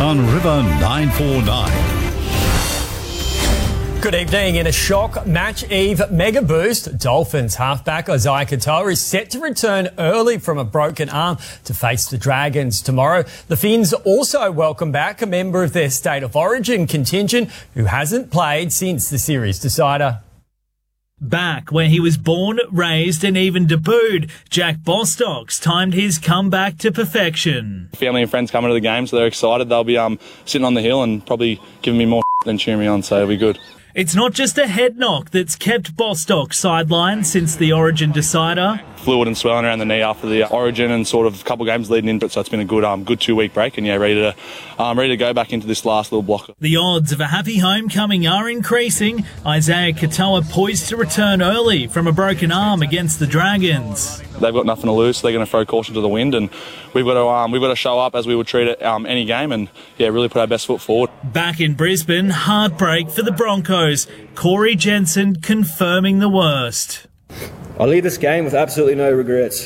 on River 949. Good evening. In a shock match eve mega boost, Dolphins halfback Isaiah Katoa is set to return early from a broken arm to face the Dragons tomorrow. The Finns also welcome back a member of their State of Origin contingent who hasn't played since the series decider. Back where he was born, raised and even debuted, Jack Bostock's timed his comeback to perfection. Family and friends coming to the game, so they're excited. They'll be sitting on the hill and probably giving me more than cheering me on, so it'll be good. It's not just a head knock that's kept Bostock sidelined since the Origin decider. Fluid and swelling around the knee after the Origin and sort of a couple of games leading into it, so it's been a good 2-week break and ready to go back into this last little block. The odds of a happy homecoming are increasing. Isaiah Katoa poised to return early from a broken arm against the Dragons. They've got nothing to lose, so they're going to throw caution to the wind, and we've got to show up as we would treat it any game, and really put our best foot forward. Back in Brisbane, heartbreak for the Broncos. Corey Jensen confirming the worst. I leave this game with absolutely no regrets.